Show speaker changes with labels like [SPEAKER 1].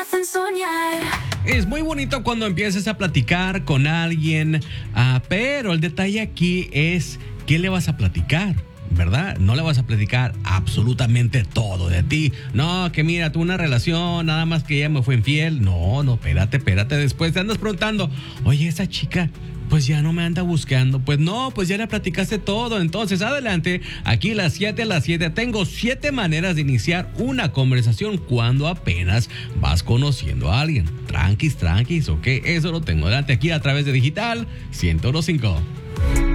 [SPEAKER 1] hacen soñar.
[SPEAKER 2] Es muy bonito cuando empiezas a platicar con alguien, pero el detalle aquí es ¿qué le vas a platicar? ¿Verdad? No le vas a platicar absolutamente todo de ti. No, que mira, tuve una relación, nada más que ella me fue infiel. No, espérate. Después te andas preguntando, oye, esa chica, pues ya no me anda buscando. Pues no, pues ya le platicaste todo. Entonces, adelante, aquí las 7 a las 7. Tengo 7 maneras de iniciar una conversación cuando apenas vas conociendo a alguien. Tranquis, ok, eso lo tengo adelante aquí a través de Digital 101.5.